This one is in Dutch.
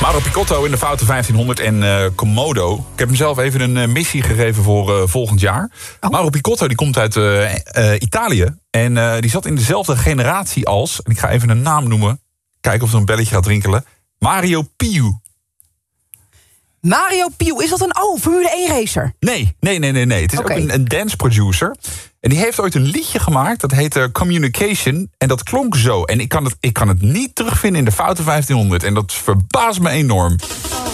Mauro Picotto in de foute 1500 en Komodo. Ik heb hem zelf even een missie gegeven voor volgend jaar. Oh. Mauro Picotto die komt uit Italië. En die zat in dezelfde generatie als... en ik ga even een naam noemen. Kijken of er een belletje gaat rinkelen. Mario Piu. Mario Piu, is dat een Formule 1 racer? Nee. Het is ook een dance producer. En die heeft ooit een liedje gemaakt, dat heette Communication. En dat klonk zo. En ik kan het niet terugvinden in de foute 1500. En dat verbaast me enorm.